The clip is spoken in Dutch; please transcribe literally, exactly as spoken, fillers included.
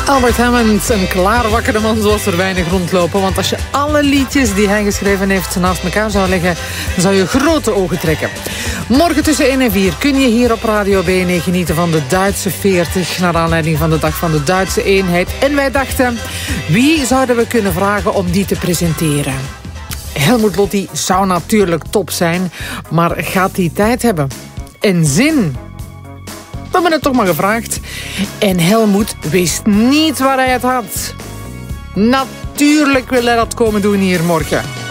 Albert Hammond, een klaarwakkerde man zoals er weinig rondlopen. Want als je alle liedjes die hij geschreven heeft naast elkaar zou leggen, dan zou je grote ogen trekken. Morgen tussen één en vier kun je hier op Radio B N genieten van de Duitse veertig... naar aanleiding van de dag van de Duitse eenheid. En wij dachten, wie zouden we kunnen vragen om die te presenteren? Helmut Lotti zou natuurlijk top zijn, maar gaat hij tijd hebben? En zin? We hebben het toch maar gevraagd. En Helmut wist niet waar hij het had. Natuurlijk wil hij dat komen doen hier morgen.